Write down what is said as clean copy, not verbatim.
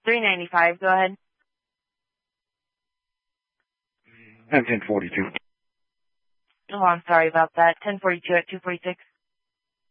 395, go ahead. And 1042. Oh, I'm sorry about that. 1042 at 246.